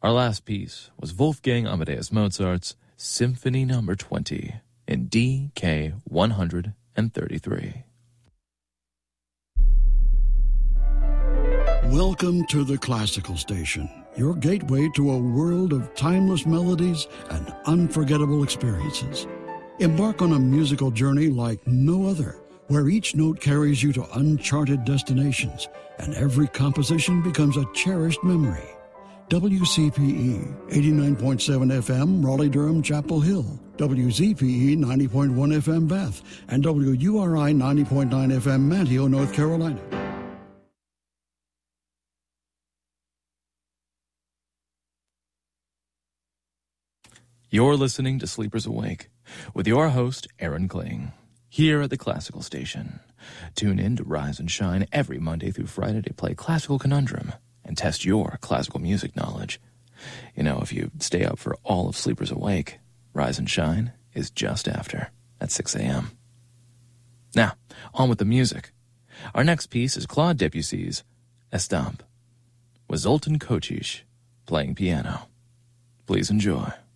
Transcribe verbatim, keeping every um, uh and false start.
Our last piece was Wolfgang Amadeus Mozart's Symphony Number twenty in D K one thirty-three. Welcome to the Classical Station, your gateway to a world of timeless melodies and unforgettable experiences. Embark on a musical journey like no other, where each note carries you to uncharted destinations and every composition becomes a cherished memory. W C P E eighty-nine point seven F M, Raleigh-Durham, Chapel Hill, W Z P E ninety point one F M, Bath, and W U R I ninety point nine F M, Manteo, North Carolina. You're listening to Sleepers Awake with your host, Aaron Kling, here at the Classical Station. Tune in to Rise and Shine every Monday through Friday to play Classical Conundrum and test your classical music knowledge. You know, if you stay up for all of Sleepers Awake, Rise and Shine is just after, at six a.m. Now, on with the music. Our next piece is Claude Debussy's Estampe, with Zoltan Kocic playing piano. Please enjoy.